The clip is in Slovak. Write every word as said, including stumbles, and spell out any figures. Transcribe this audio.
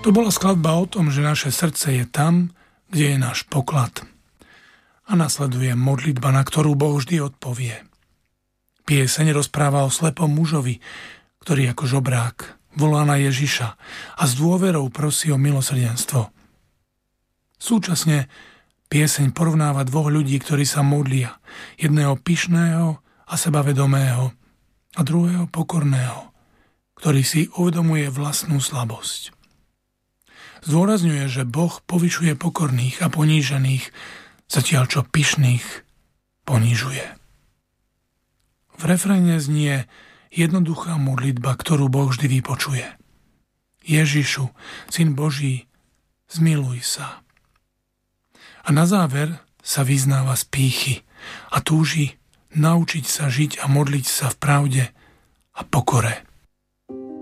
To bola skladba o tom, že naše srdce je tam, kde je náš poklad. A nasleduje modlitba, na ktorú Boh vždy odpovie. Pieseň rozpráva o slepom mužovi, ktorý ako žobrák volá na Ježiša a s dôverou prosí o milosrdenstvo. Súčasne pieseň porovnáva dvoch ľudí, ktorí sa modlia, jedného pyšného a sebavedomého a druhého pokorného, ktorý si uvedomuje vlastnú slabosť. Zdôrazňuje, že Boh povyšuje pokorných a ponížených, zatiaľ čo pyšných ponižuje. V refréne znie jednoduchá modlitba, ktorú Boh vždy vypočuje. Ježišu, Syn Boží, zmiluj sa. A na záver sa vyznáva z pýchy a túži naučiť sa žiť a modliť sa v pravde a pokore.